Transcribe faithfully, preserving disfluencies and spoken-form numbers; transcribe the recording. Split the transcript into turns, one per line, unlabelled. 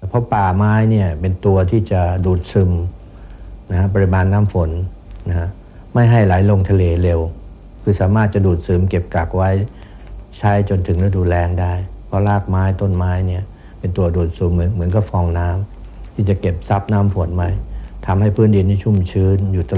เพราะป่าไม้เนี่ยเป็นตัวที่จะดูดซึมนะฮะปริมาณน้ำฝนนะฮะไม่ให้ไหลลงทะเลเร็วคือสามารถจะดูดซึมเก็บกักไว้ใช้จนถึงฤดูแล้งได้เพราะรากไม้ต้นไม้เนี่ยเป็นตัวดูดซึมเหมือนเหมือนกับฟองน้ำที่จะเก็บซับน้ำฝนไว้ทำให้พื้นดินที่ชุ่มชื้นอยู่ต